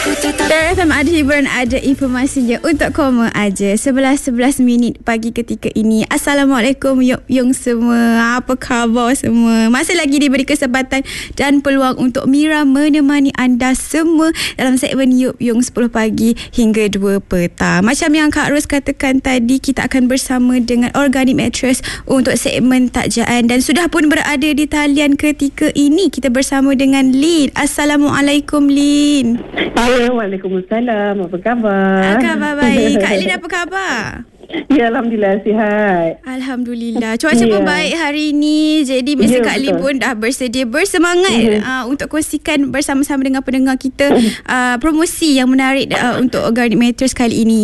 Star FM ada hiburan, ada informasinya untuk koma aja. 11 minit pagi ketika ini. Assalamualaikum Yung semua. Apa khabar semua? Masih lagi diberi kesempatan dan peluang untuk Mira menemani anda semua dalam segmen Yung 10 pagi hingga 2 petang. Macam yang Kak Ros katakan tadi, kita akan bersama dengan Organic Mattress untuk segmen takjaan, dan sudah pun berada di talian ketika ini. Kita bersama dengan Lin. Assalamualaikum Lin. Waalaikumsalam. Apa khabar? Khabar baik. Kak Lin, apa khabar? Ya, Alhamdulillah sihat. Alhamdulillah. Cuaca pun baik hari ini. Jadi mesti Kak Lin pun dah bersedia bersemangat untuk kongsikan bersama-sama dengan pendengar kita promosi yang menarik untuk Organic Mattress kali ini.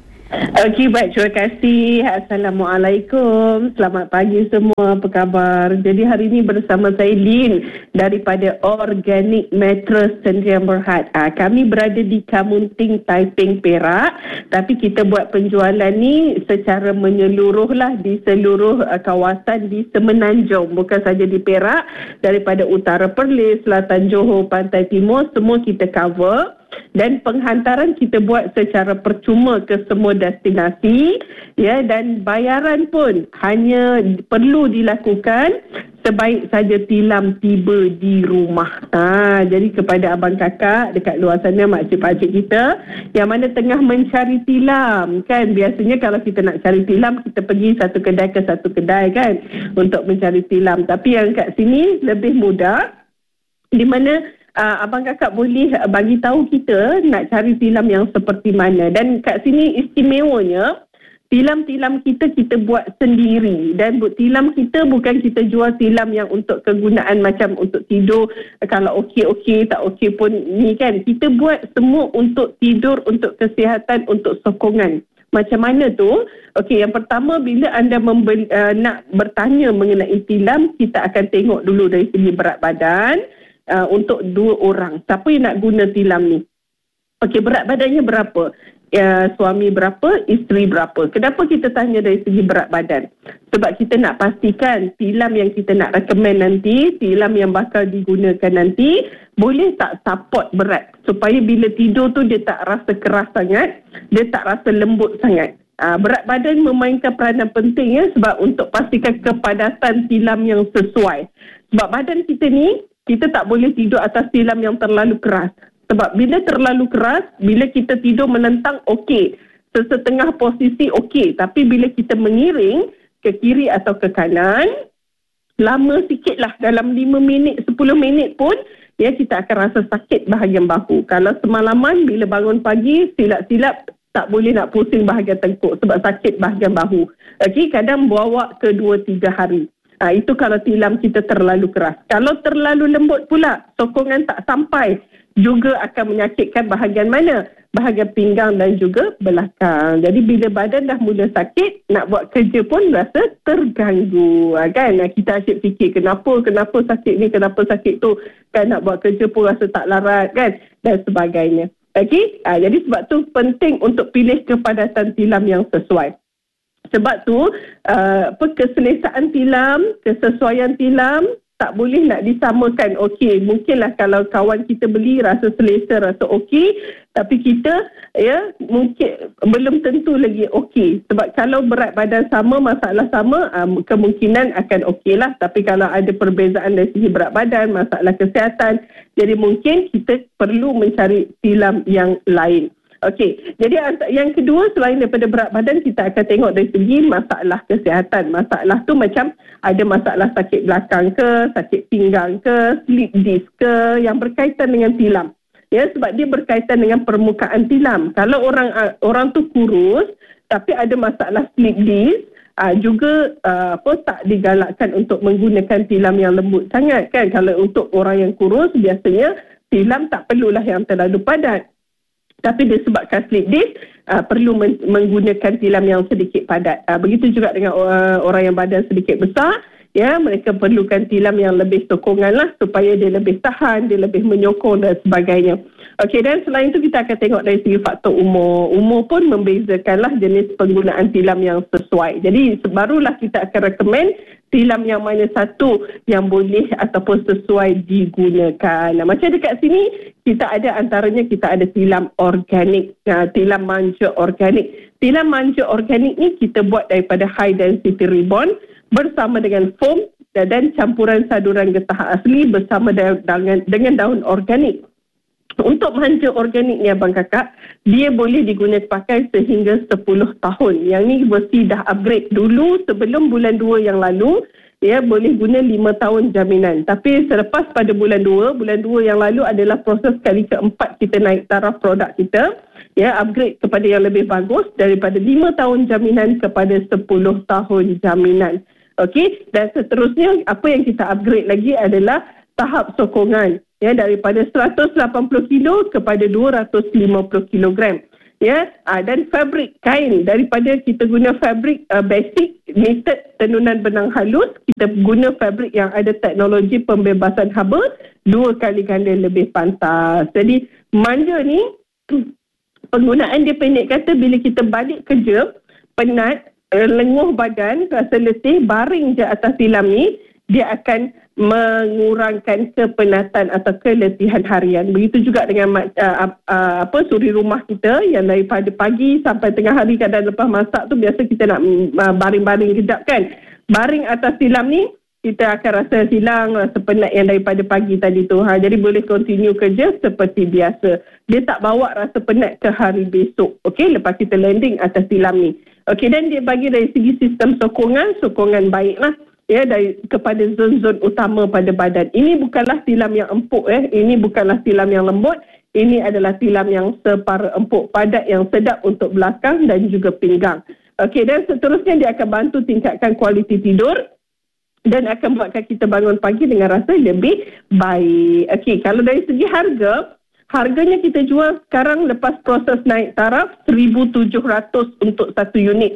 Okey, baik. Terima kasih. Assalamualaikum. Selamat pagi semua. Apa khabar? Jadi hari ini bersama saya Lin daripada Organic Mattress Sdn Bhd. Kami berada di Kamunting, Taiping, Perak. Tapi kita buat penjualan ni secara menyeluruh lah di seluruh kawasan di Semenanjung. Bukan saja di Perak. Daripada utara Perlis, selatan Johor, pantai timur, semua kita cover. Dan penghantaran kita buat secara percuma ke semua destinasi, ya, dan bayaran pun hanya perlu dilakukan sebaik saja tilam tiba di rumah. Jadi kepada abang kakak dekat luar sana, makcik-pakcik kita yang mana tengah mencari tilam, kan biasanya kalau kita nak cari tilam kita pergi satu kedai ke satu kedai, kan, untuk mencari tilam. Tapi yang kat sini lebih mudah, di mana abang kakak boleh bagi tahu kita nak cari tilam yang seperti mana. Dan kat sini istimewanya, tilam-tilam kita buat sendiri. Dan tilam kita bukan kita jual tilam yang untuk kegunaan macam untuk tidur. Kalau okey, tak okey pun ni, kan. Kita buat semua untuk tidur, untuk kesihatan, untuk sokongan. Macam mana tu? Okey, yang pertama, bila anda nak bertanya mengenai tilam, kita akan tengok dulu dari segi berat badan. Untuk 2 orang. Siapa yang nak guna tilam ni? Okey, berat badannya berapa? Suami berapa? Isteri berapa? Kenapa kita tanya dari segi berat badan? Sebab kita nak pastikan tilam yang kita nak recommend nanti, tilam yang bakal digunakan nanti, boleh tak support berat? Supaya bila tidur tu dia tak rasa keras sangat, dia tak rasa lembut sangat. Berat badan memainkan peranan penting, ya, sebab untuk pastikan kepadatan tilam yang sesuai. Sebab badan kita ni, kita tak boleh tidur atas tilam yang terlalu keras. Sebab bila terlalu keras, bila kita tidur menentang, okey. Sesetengah posisi okey. Tapi bila kita mengiring ke kiri atau ke kanan, lama sikit lah. Dalam 5 minit, 10 minit pun, ya, kita akan rasa sakit bahagian bahu. Kalau semalaman, bila bangun pagi, silap-silap, tak boleh nak pusing bahagian tengkuk sebab sakit bahagian bahu. Okey, kadang bawa ke 2-3 hari. Itu kalau tilam kita terlalu keras. Kalau terlalu lembut pula, sokongan tak sampai, juga akan menyakitkan bahagian mana? Bahagian pinggang dan juga belakang. Jadi bila badan dah mula sakit, nak buat kerja pun rasa terganggu, kan? Kita asyik fikir kenapa sakit ni, kenapa sakit tu, kan, nak buat kerja pun rasa tak larat, kan, dan sebagainya. Okey, jadi sebab tu penting untuk pilih kepadatan tilam yang sesuai. Sebab tu keselesaan tilam, kesesuaian tilam tak boleh nak disamakan. Okey, mungkinlah kalau kawan kita beli rasa selesa, rasa okey, tapi kita, ya, mungkin belum tentu lagi okey. Sebab kalau berat badan sama, masalah sama, kemungkinan akan okey lah. Tapi kalau ada perbezaan dari segi berat badan, masalah kesihatan, jadi mungkin kita perlu mencari tilam yang lain. Okey, jadi yang kedua, selain daripada berat badan, kita akan tengok dari segi masalah kesihatan. Masalah tu macam ada masalah sakit belakang ke, sakit pinggang ke, slip disc ke, yang berkaitan dengan tilam. Ya, sebab dia berkaitan dengan permukaan tilam. Kalau orang tu kurus tapi ada masalah slip disc, juga tak digalakkan untuk menggunakan tilam yang lembut sangat, kan. Kalau untuk orang yang kurus, biasanya tilam tak perlulah yang terlalu padat. Tapi disebabkan slip disc, perlu menggunakan tilam yang sedikit padat. Begitu juga dengan orang yang badan sedikit besar, ya, mereka perlukan tilam yang lebih sokongan lah, supaya dia lebih tahan, dia lebih menyokong dan sebagainya. Okey, dan selain itu kita akan tengok dari segi faktor umur. Umur pun membezakanlah jenis penggunaan tilam yang sesuai. Jadi barulah kita akan recommend silam yang mana satu yang boleh ataupun sesuai digunakan. Macam dekat sini, kita ada antaranya, kita ada tilam organik, tilam manja organik. Tilam manja organik ni kita buat daripada high density ribbon bersama dengan foam dan campuran saduran getah asli bersama dengan daun organik. Untuk manja organik ni Abang Kakak, dia boleh digunakan pakai sehingga 10 tahun. Yang ni mesti dah upgrade dulu sebelum bulan 2 yang lalu. Ya, boleh guna 5 tahun jaminan. Tapi selepas pada bulan 2 yang lalu adalah proses kali keempat kita naik taraf produk kita. Ya, upgrade kepada yang lebih bagus daripada 5 tahun jaminan kepada 10 tahun jaminan. Okey, dan seterusnya apa yang kita upgrade lagi adalah tahap sokongan. Ya, daripada 180 kilo kepada 250 kilogram. Ya, dan fabrik kain, daripada kita guna fabrik basic knitted tenunan benang halus, kita guna fabrik yang ada teknologi pembebasan haba 2 kali ganda lebih pantas. Jadi manja ni penggunaan dia pendek kata, bila kita balik kerja penat, lenguh badan, rasa letih, baring je atas tilam ni, dia akan mengurangkan kepenatan atau keletihan harian. Begitu juga dengan suri rumah kita yang daripada pagi sampai tengah hari, kadang lepas masak tu biasa kita nak baring-baring kejap kan. Baring atas tilam ni, kita akan rasa hilang rasa penat yang daripada pagi tadi tu. Jadi boleh continue kerja seperti biasa. Dia tak bawa rasa penat ke hari besok. Okey, lepas kita landing atas tilam ni. Okey, dan dia bagi dari segi sistem sokongan baiklah. Ya, kepada zon-zon utama pada badan. Ini bukanlah tilam yang empuk, ini bukanlah tilam yang lembut. Ini adalah tilam yang separa empuk, padat yang sedap untuk belakang dan juga pinggang. Okey, dan seterusnya dia akan bantu tingkatkan kualiti tidur dan akan buatkan kita bangun pagi dengan rasa lebih baik. Okey, kalau dari segi harganya kita jual sekarang lepas proses naik taraf 1,700 untuk satu unit.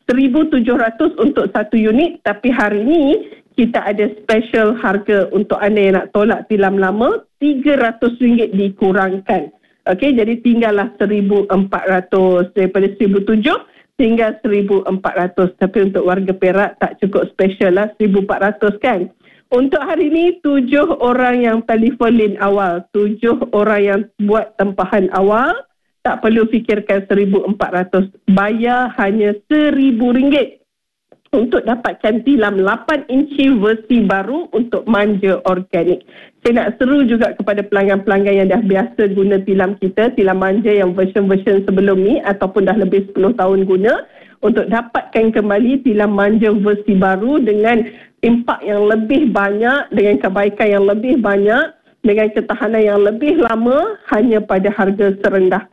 1,700 untuk satu unit, tapi hari ni kita ada special harga untuk anda yang nak tolak tilam lama, RM300 dikurangkan. Okey, jadi tinggallah 1,400, daripada 1,700 tinggal 1,400. Tapi untuk warga Perak tak cukup special lah, 1,400 kan. Untuk hari ni 7 orang yang telefon line awal, 7 orang yang buat tempahan awal, tak perlu fikirkan 1,400. Bayar hanya RM1,000 untuk dapatkan tilam 8 inci versi baru untuk manja organik. Saya nak seru juga kepada pelanggan-pelanggan yang dah biasa guna tilam kita, tilam manja yang version-version sebelum ni ataupun dah lebih 10 tahun guna, untuk dapatkan kembali tilam manja versi baru dengan impak yang lebih banyak, dengan kebaikan yang lebih banyak, dengan ketahanan yang lebih lama, hanya pada harga serendah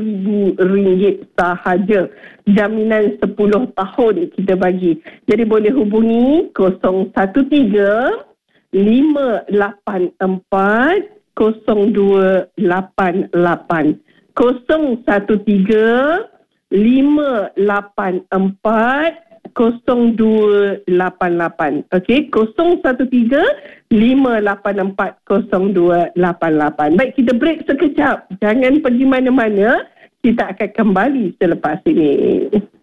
RM1,000 sahaja. Jaminan 10 tahun kita bagi. Jadi boleh hubungi 013 584 0288. 013 584 0288. Okey, 013-584-0288. Baik, kita break sekejap. Jangan pergi mana-mana. Kita akan kembali selepas ini.